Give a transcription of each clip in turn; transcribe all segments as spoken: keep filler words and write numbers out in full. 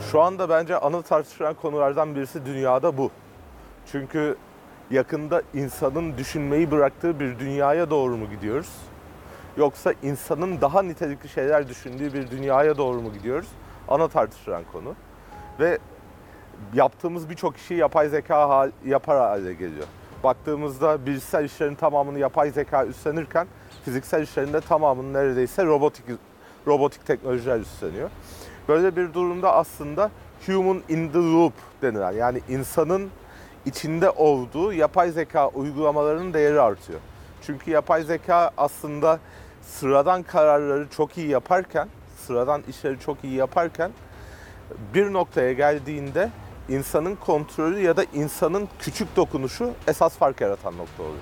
Şu anda bence ana tartışılan konulardan birisi dünyada bu. Çünkü yakında insanın düşünmeyi bıraktığı bir dünyaya doğru mu gidiyoruz? Yoksa insanın daha nitelikli şeyler düşündüğü bir dünyaya doğru mu gidiyoruz? Ana tartışılan konu. Ve yaptığımız birçok işi yapay zeka hal, yapar hale geliyor. Baktığımızda bilişsel işlerin tamamını yapay zeka üstlenirken fiziksel işlerin de tamamını neredeyse robotik robotik teknolojiler üstleniyor. Böyle bir durumda aslında human in the loop denilen, yani insanın içinde olduğu yapay zeka uygulamalarının değeri artıyor. Çünkü yapay zeka aslında sıradan kararları çok iyi yaparken, sıradan işleri çok iyi yaparken bir noktaya geldiğinde insanın kontrolü ya da insanın küçük dokunuşu esas fark yaratan nokta oluyor.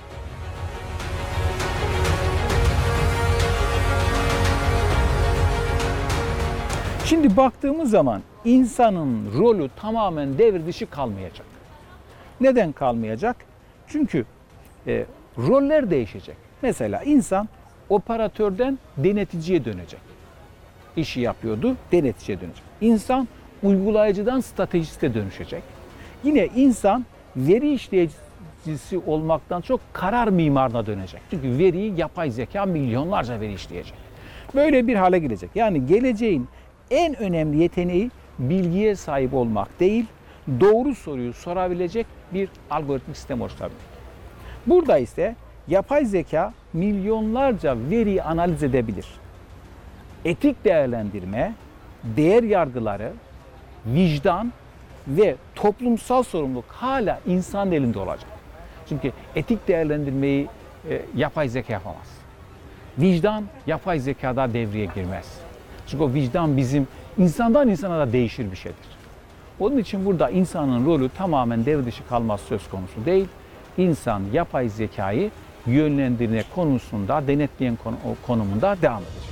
Şimdi baktığımız zaman insanın rolü tamamen devir dışı kalmayacak. Neden kalmayacak? Çünkü e, roller değişecek. Mesela insan operatörden deneticiye dönecek. İşi yapıyordu, deneticiye dönecek. İnsan uygulayıcıdan stratejiste dönüşecek. Yine insan veri işleyicisi olmaktan çok karar mimarına dönecek. Çünkü veriyi yapay zeka milyonlarca veri işleyecek. Böyle bir hale gelecek. Yani geleceğin en önemli yeteneği bilgiye sahip olmak değil, doğru soruyu sorabilecek bir algoritmik sistem oluşturabilmek. Burada ise yapay zeka milyonlarca veriyi analiz edebilir. Etik değerlendirme, değer yargıları, vicdan ve toplumsal sorumluluk hala insan elinde olacak. Çünkü etik değerlendirmeyi e, yapay zeka yapamaz. Vicdan yapay zekada devreye girmez. Çünkü o vicdan bizim insandan insana da değişir bir şeydir. Onun için burada insanın rolü tamamen devre dışı kalması söz konusu değil. İnsan yapay zekayı yönlendirme konusunda, denetleyen konumunda devam edecek.